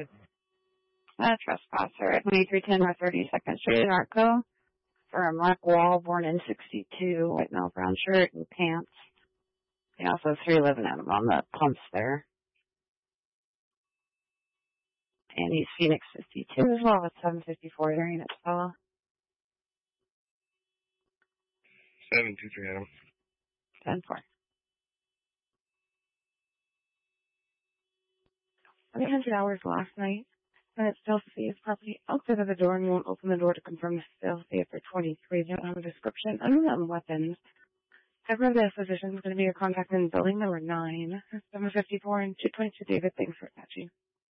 Trespasser at 2310 North 32nd Street in Arco. For Mark Wall, born in 62, white male, brown shirt and pants. He also has 311 at him on the pumps there. And he's Phoenix 52 as well with 754 during its fella. 723 Adam. 10-4. 800 hours last night. And it's still safe property outside of the door, and you won't open the door to confirm the still safe for 23. You don't have a description. Unknown weapons. Several of the physicians is going to be your contact in building number 9, 754 and 222. David, thanks for catching.